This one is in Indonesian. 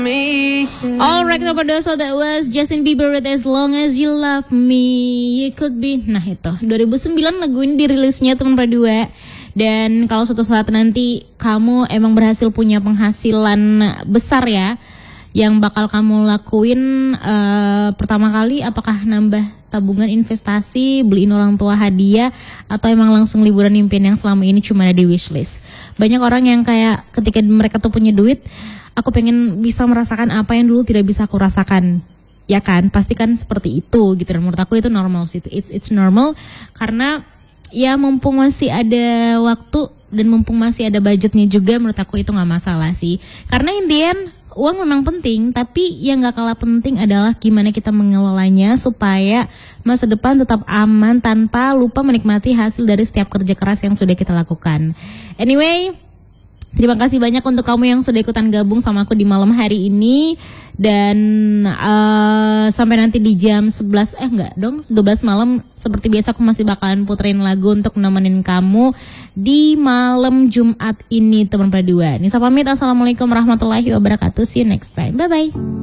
Alright, nomor 2, so that was Justin Bieber with As Long As You Love Me You Could Be. Nah itu 2009 lagu ini dirilisnya teman berdua. Dan kalau suatu saat nanti kamu emang berhasil punya penghasilan besar ya, yang bakal kamu lakuin pertama kali apakah nambah tabungan investasi, beliin orang tua hadiah, atau emang langsung liburan impian yang selama ini cuma ada di wishlist. Banyak orang yang kayak ketika mereka tuh punya duit, aku pengen bisa merasakan apa yang dulu tidak bisa aku rasakan. Ya kan, pasti kan seperti itu gitu. Dan menurut aku itu normal sih, it's normal. Karena ya mumpung masih ada waktu dan mumpung masih ada budgetnya juga, menurut aku itu gak masalah sih. Karena in the end, uang memang penting, tapi yang gak kalah penting adalah gimana kita mengelolanya supaya masa depan tetap aman tanpa lupa menikmati hasil dari setiap kerja keras yang sudah kita lakukan. Anyway, terima kasih banyak untuk kamu yang sudah ikutan gabung sama aku di malam hari ini. Dan sampai nanti di jam 11, 12 malam seperti biasa aku masih bakalan puterin lagu untuk nemenin kamu di malam Jumat ini teman berdua. Nisa pamit, assalamualaikum warahmatullahi wabarakatuh. See you next time, bye bye.